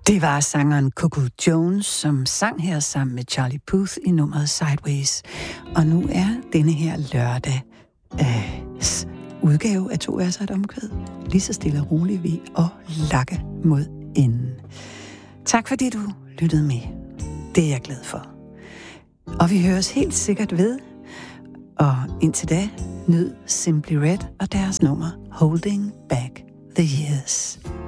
Det var sangeren Coco Jones, som sang her sammen med Charlie Puth i nummeret Sideways. Og nu er denne her lørdag udgave af 2 verser et omkvæd lige så stille og roligt ved at lakke mod enden. Tak fordi du lyttede med. Det er jeg glad for. Og vi høres helt sikkert ved. Og indtil da, nyd Simply Red og deres nummer Holding Back the Years.